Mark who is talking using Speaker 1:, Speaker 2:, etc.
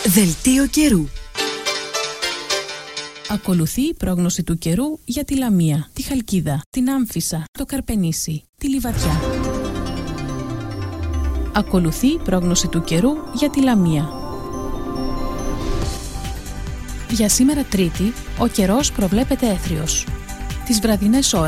Speaker 1: Δελτίο καιρού.
Speaker 2: Ακολουθεί η πρόγνωση του καιρού για τη Λαμία, τη Χαλκίδα, την Άμφισσα, το Καρπενήσι, τη Λιβαδιά. Ακολουθεί η πρόγνωση του καιρού για τη Λαμία. Για σήμερα Τρίτη, ο καιρός προβλέπεται έθριος. Τις βραδινές ώρες